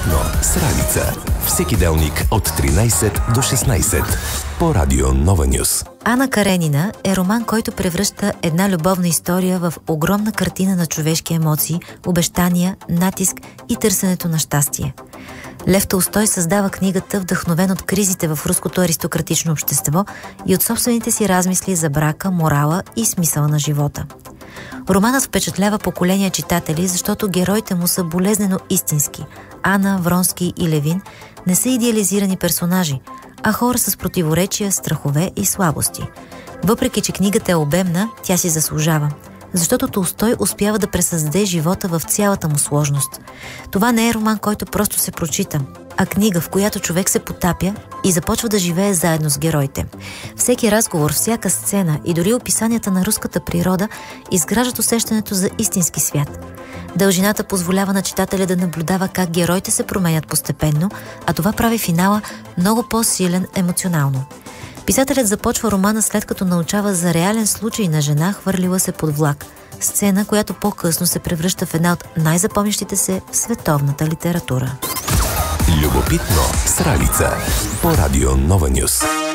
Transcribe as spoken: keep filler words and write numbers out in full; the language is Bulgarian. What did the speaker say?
Любопитно с Ралица. Всеки делник от тринайсет до шестнайсет по Радио Нова Нюс. Ана Каренина е роман, който превръща една любовна история в огромна картина на човешки емоции, обещания, натиск и търсенето на щастие. Лев Толстой създава книгата, вдъхновен от кризите в руското аристократично общество и от собствените си размисли за брака, морала и смисъла на живота. Романът впечатлява поколения читатели, защото героите му са болезнено истински. Ана, Вронски и Левин не са идеализирани персонажи, а хора с противоречия, страхове и слабости. Въпреки че книгата е обемна, тя си заслужава, защото Толстой успява да пресъздаде живота в цялата му сложност. Това не е роман, който просто се прочита, а книга, в която човек се потапя и започва да живее заедно с героите. Всеки разговор, всяка сцена и дори описанията на руската природа изграждат усещането за истински свят. Дължината позволява на читателя да наблюдава как героите се променят постепенно, а това прави финала много по-силен емоционално. Писателят започва романа след като научава за реален случай на жена, хвърлила се под влак. Сцена, която по-късно се превръща в една от най-запомнящите се в световната литература. Любопитно с Ралица по Радио Нова Нюс.